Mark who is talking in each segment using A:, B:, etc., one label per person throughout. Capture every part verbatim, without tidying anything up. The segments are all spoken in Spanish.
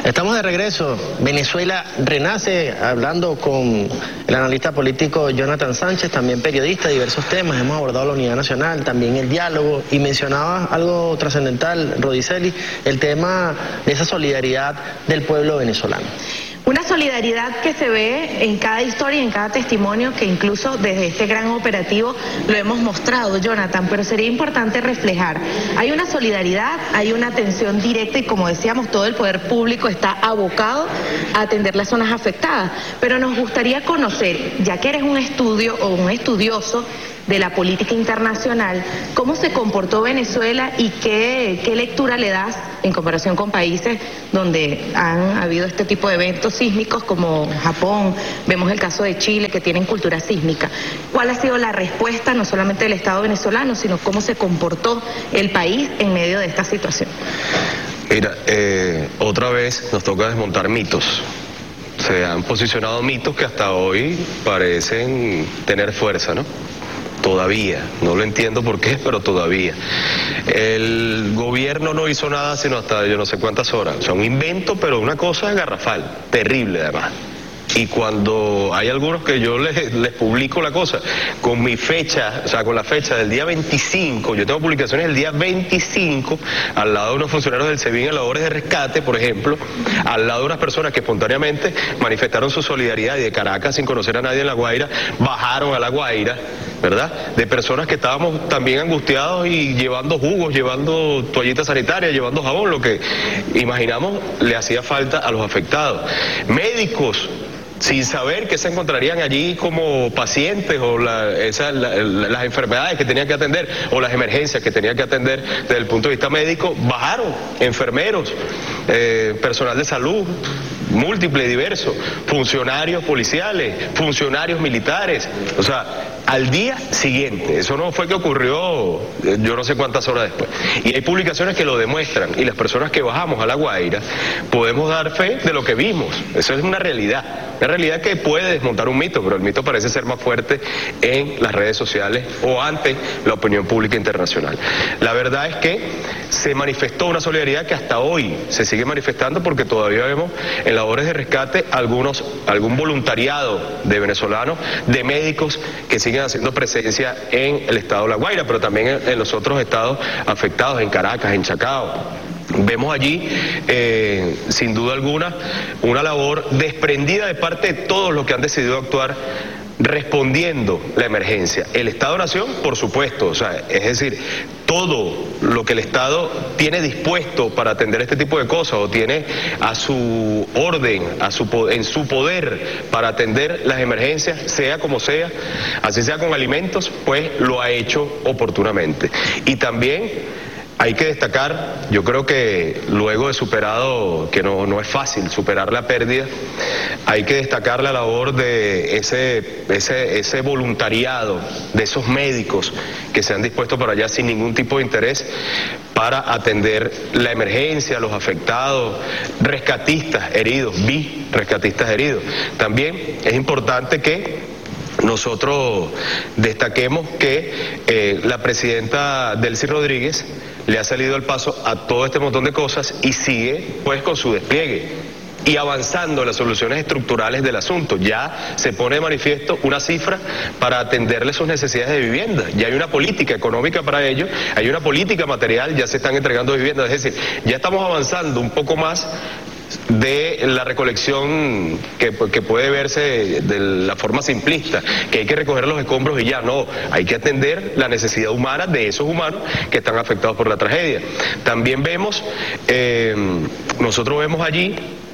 A: Estamos de regreso. Venezuela renace, hablando con el analista político Jonathan Sánchez, también periodista de diversos temas. Hemos abordado la unidad nacional, también el diálogo, y mencionaba algo trascendental, Rodicelli, el tema de esa solidaridad del pueblo venezolano.
B: Una solidaridad que se ve en cada historia, en cada testimonio, que incluso desde este gran operativo lo hemos mostrado, Jonathan, pero sería importante reflejar. Hay una solidaridad, hay una atención directa y, como decíamos, todo el poder público está abocado a atender las zonas afectadas. Pero nos gustaría conocer, ya que eres un estudio o un estudioso de la política internacional, cómo se comportó Venezuela y qué, qué lectura le das en comparación con países donde han habido este tipo de eventos sísmicos como Japón. Vemos el caso de Chile, que tienen cultura sísmica. ¿Cuál ha sido la respuesta no solamente del Estado venezolano, sino cómo se comportó el país en medio de esta situación?
C: Mira, eh, otra vez nos toca desmontar mitos. Se han posicionado mitos que hasta hoy parecen tener fuerza, ¿no? Todavía, no lo entiendo por qué, pero todavía. El gobierno no hizo nada sino hasta yo no sé cuántas horas. O sea, un invento, pero una cosa garrafal, terrible además. Y cuando hay algunos que yo les, les publico la cosa, con mi fecha, o sea, con la fecha del día veinticinco, yo tengo publicaciones del día veinticinco, al lado de unos funcionarios del SEBIN en labores de rescate, por ejemplo, al lado de unas personas que espontáneamente manifestaron su solidaridad y de Caracas, sin conocer a nadie en La Guaira, bajaron a La Guaira, ¿verdad? De personas que estábamos también angustiados y llevando jugos, llevando toallitas sanitarias, llevando jabón, lo que imaginamos le hacía falta a los afectados. Médicos, sin saber que se encontrarían allí como pacientes o la, esa, la, la, las enfermedades que tenían que atender o las emergencias que tenían que atender desde el punto de vista médico, bajaron enfermeros, eh, personal de salud múltiple y diverso, funcionarios policiales, funcionarios militares, o sea, al día siguiente. Eso no fue que ocurrió yo no sé cuántas horas después. Y hay publicaciones que lo demuestran, y las personas que bajamos a La Guaira podemos dar fe de lo que vimos. Eso es una realidad, una realidad que puede desmontar un mito, pero el mito parece ser más fuerte en las redes sociales o ante la opinión pública internacional. La verdad es que se manifestó una solidaridad que hasta hoy se sigue manifestando, porque todavía vemos en labores de rescate algunos, algún voluntariado de venezolanos, de médicos que siguen haciendo presencia en el estado de La Guaira, pero también en, en los otros estados afectados, en Caracas, en Chacao. Vemos allí, eh, sin duda alguna, una labor desprendida de parte de todos los que han decidido actuar respondiendo la emergencia. El Estado-Nación, por supuesto, o sea, es decir, todo lo que el Estado tiene dispuesto para atender este tipo de cosas o tiene a su orden, a su, en su poder para atender las emergencias, sea como sea, así sea con alimentos, pues lo ha hecho oportunamente. Y también hay que destacar, yo creo que luego de superado, que no, no es fácil superar la pérdida, hay que destacar la labor de ese, ese, ese voluntariado, de esos médicos que se han dispuesto para allá sin ningún tipo de interés para atender la emergencia, los afectados, rescatistas heridos, vi rescatistas heridos. También es importante que nosotros destaquemos que eh, la presidenta Delcy Rodríguez le ha salido al paso a todo este montón de cosas y sigue pues con su despliegue y avanzando en las soluciones estructurales del asunto. Ya se pone de manifiesto una cifra para atenderle sus necesidades de vivienda. Ya hay una política económica para ello, hay una política material, ya se están entregando viviendas. Es decir, ya estamos avanzando un poco más de la recolección que, que puede verse de la forma simplista, que hay que recoger los escombros y ya no, hay que atender la necesidad humana de esos humanos que están afectados por la tragedia. También vemos, eh, nosotros vemos allí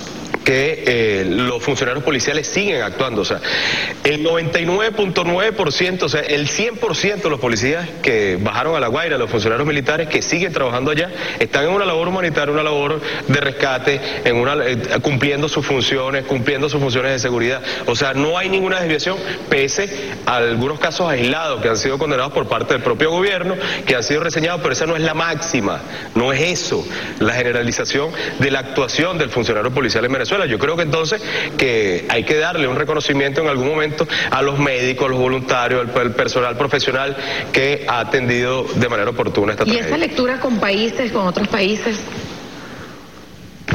C: que eh, los funcionarios policiales siguen actuando, o sea, el noventa y nueve punto nueve por ciento, o sea, el cien por ciento de los policías que bajaron a La Guaira, los funcionarios militares que siguen trabajando allá, están en una labor humanitaria, una labor de rescate, en una, eh, cumpliendo sus funciones, cumpliendo sus funciones de seguridad. O sea, no hay ninguna desviación, pese a algunos casos aislados que han sido condenados por parte del propio gobierno, que han sido reseñados, pero esa no es la máxima, no es eso, la generalización de la actuación del funcionario policial en Venezuela. Yo creo que entonces que hay que darle un reconocimiento en algún momento a los médicos, a los voluntarios, al, al personal profesional que ha atendido de manera oportuna esta tragedia.
B: ¿Y esa lectura con países, con otros países?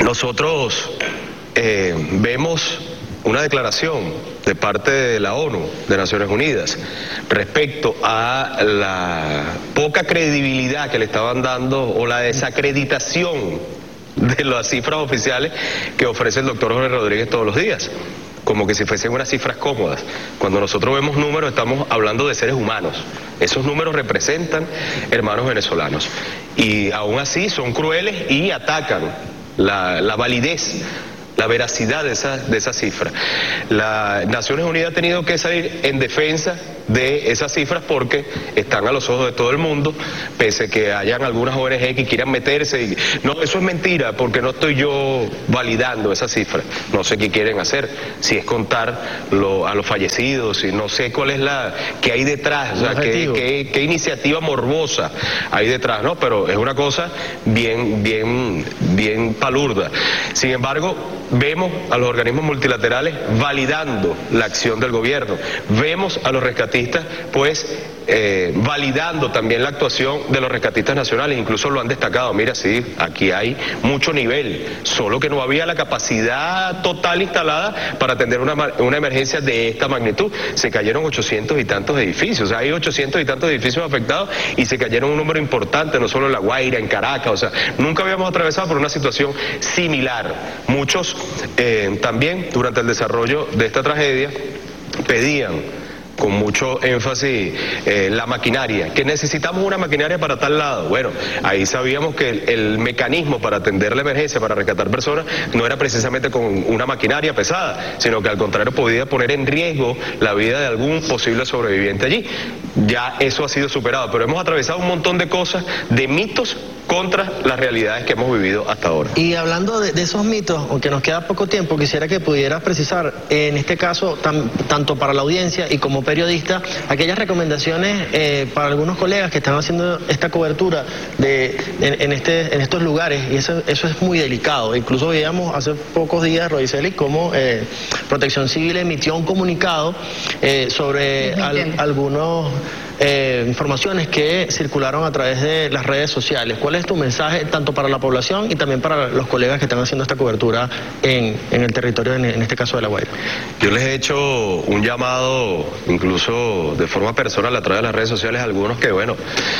C: nosotros eh, vemos una declaración de parte de la ONU, de Naciones Unidas, respecto a la poca credibilidad que le estaban dando o la desacreditación de las cifras oficiales que ofrece el doctor Jorge Rodríguez todos los días, como que si fuesen unas cifras cómodas. Cuando nosotros vemos números, estamos hablando de seres humanos. Esos números representan hermanos venezolanos y aún así son crueles y atacan la, la validez, la veracidad de esa, de esa cifra. Las Naciones Unidas ha tenido que salir en defensa de esas cifras porque están a los ojos de todo el mundo, pese que hayan algunas O N G que quieran meterse y no, eso es mentira, porque no estoy yo validando esa cifra. No sé qué quieren hacer, si es contar lo, a los fallecidos, y no sé cuál es la que hay detrás, o sea, qué, qué, qué iniciativa morbosa hay detrás, ¿no? Pero es una cosa bien, bien, bien palurda. Sin embargo, vemos a los organismos multilaterales validando la acción del gobierno, vemos a los rescatistas pues eh, validando también la actuación de los rescatistas nacionales, incluso lo han destacado. Mira, sí, aquí hay mucho nivel, solo que no había la capacidad total instalada para atender una, una emergencia de esta magnitud. Se cayeron ochocientos y tantos edificios, o sea, hay ochocientos y tantos edificios afectados y se cayeron un número importante, no solo en La Guaira, en Caracas, o sea, nunca habíamos atravesado por una situación similar. Muchos eh, también durante el desarrollo de esta tragedia pedían con mucho énfasis eh, la maquinaria, que necesitamos una maquinaria para tal lado. Bueno, ahí sabíamos que el, el mecanismo para atender la emergencia, para rescatar personas, no era precisamente con una maquinaria pesada, sino que al contrario podía poner en riesgo la vida de algún posible sobreviviente allí. Ya eso ha sido superado, pero hemos atravesado un montón de cosas, de mitos contra las realidades que hemos vivido hasta ahora.
A: Y hablando de, de esos mitos, aunque nos queda poco tiempo, quisiera que pudieras precisar, en este caso, tam, tanto para la audiencia y como periodista, aquellas recomendaciones eh, para algunos colegas que están haciendo esta cobertura de, en, en, este, en estos lugares, y eso, eso es muy delicado. Incluso veíamos hace pocos días, Rodiceli, cómo eh, Protección Civil emitió un comunicado eh, sobre al, algunos Eh, informaciones que circularon a través de las redes sociales. ¿Cuál es tu mensaje tanto para la población y también para los colegas que están haciendo esta cobertura en, en el territorio, en, en este caso de La Guaira?
C: Yo les he hecho un llamado, incluso de forma personal, a través de las redes sociales, a algunos que, bueno,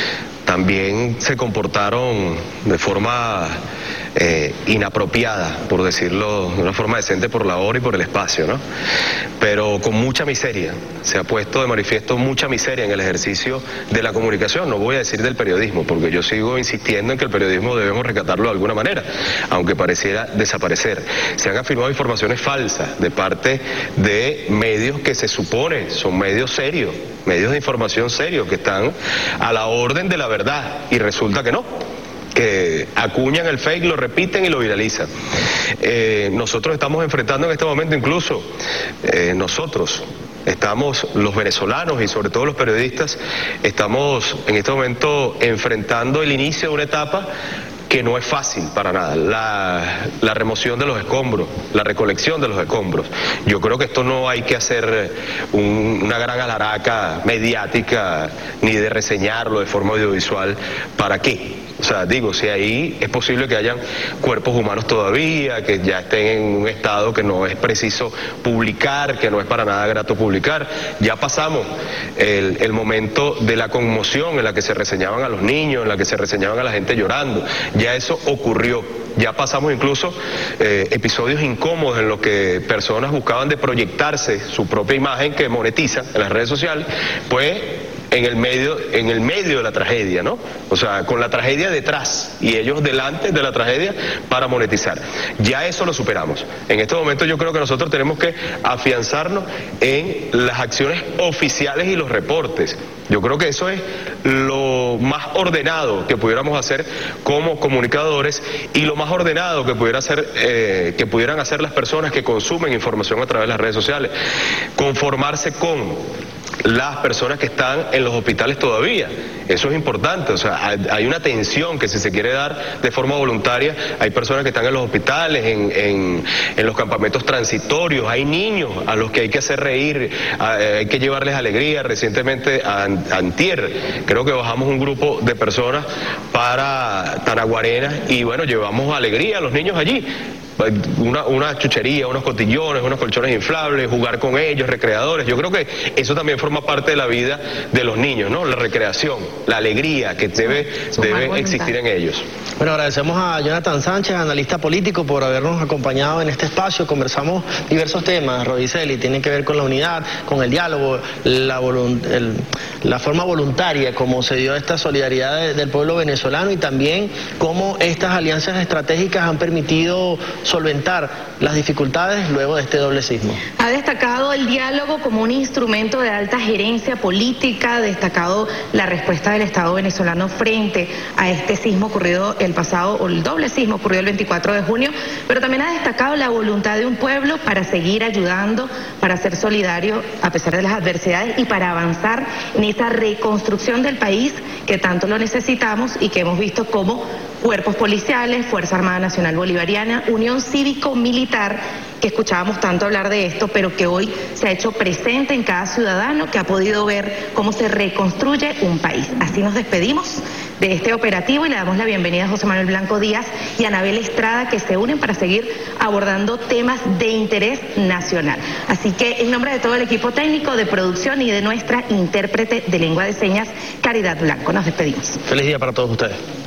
C: también se comportaron de forma eh, inapropiada, por decirlo de una forma decente, por la hora y por el espacio, ¿no? Pero con mucha miseria, se ha puesto de manifiesto mucha miseria en el ejercicio de la comunicación, no voy a decir del periodismo, porque yo sigo insistiendo en que el periodismo debemos rescatarlo de alguna manera, aunque pareciera desaparecer. Se han afirmado informaciones falsas de parte de medios que se supone son medios serios, medios de información serios, que están a la orden de la verdad, y resulta que no, que acuñan el fake, lo repiten y lo viralizan. Eh, nosotros estamos enfrentando en este momento, incluso eh, nosotros estamos, los venezolanos y sobre todo los periodistas, estamos en este momento enfrentando el inicio de una etapa que no es fácil para nada, la, la remoción de los escombros, la recolección de los escombros. Yo creo que esto no hay que hacer un, una gran alaraca mediática ni de reseñarlo de forma audiovisual. ¿Para qué? O sea, digo, si ahí es posible que hayan cuerpos humanos todavía, que ya estén en un estado que no es preciso publicar, que no es para nada grato publicar. Ya pasamos el, el momento de la conmoción en la que se reseñaban a los niños, en la que se reseñaban a la gente llorando. Ya eso ocurrió. Ya pasamos incluso eh, episodios incómodos en los que personas buscaban de proyectarse su propia imagen que monetizan en las redes sociales, pues en el medio, en el medio de la tragedia, ¿no? O sea, con la tragedia detrás y ellos delante de la tragedia para monetizar. Ya eso lo superamos. En este momento yo creo que nosotros tenemos que afianzarnos en las acciones oficiales y los reportes. Yo creo que eso es lo más ordenado que pudiéramos hacer como comunicadores y lo más ordenado que pudiera hacer, eh, que pudieran hacer las personas que consumen información a través de las redes sociales. Conformarse con las personas que están en los hospitales todavía. Eso es importante, o sea, hay, hay una atención que si se quiere dar de forma voluntaria, hay personas que están en los hospitales, en, en, en los campamentos transitorios, hay niños a los que hay que hacer reír, a, hay que llevarles alegría. Recientemente, a, a antier, creo que bajamos un grupo de personas para Tanaguarena y bueno, llevamos alegría a los niños allí. una, una chuchería, unos cotillones, unos colchones inflables, jugar con ellos, recreadores. Yo creo que eso también forma parte de la vida de los niños, ¿no? La recreación, la alegría que debe, debe existir en ellos.
A: Bueno, agradecemos a Jonathan Sánchez, analista político, por habernos acompañado en este espacio. Conversamos diversos temas, Rodiceli, tienen que ver con la unidad, con el diálogo, la, el, la forma voluntaria como se dio esta solidaridad de, del pueblo venezolano, y también cómo estas alianzas estratégicas han permitido solventar las dificultades luego de este doble sismo.
B: Ha destacado el diálogo como un instrumento de alta gerencia política, ha destacado la respuesta del Estado venezolano frente a este sismo ocurrido el pasado, o el doble sismo ocurrido el veinticuatro de junio, pero también ha destacado la voluntad de un pueblo para seguir ayudando, para ser solidario a pesar de las adversidades y para avanzar en esa reconstrucción del país que tanto lo necesitamos y que hemos visto como cuerpos policiales, Fuerza Armada Nacional Bolivariana, Unión Cívico-Militar, que escuchábamos tanto hablar de esto, pero que hoy se ha hecho presente en cada ciudadano que ha podido ver cómo se reconstruye un país. Así nos despedimos de este operativo y le damos la bienvenida a José Manuel Blanco Díaz y a Anabel Estrada, que se unen para seguir abordando temas de interés nacional. Así que en nombre de todo el equipo técnico de producción y de nuestra intérprete de lengua de señas, Caridad Blanco, nos despedimos.
A: Feliz día para todos ustedes.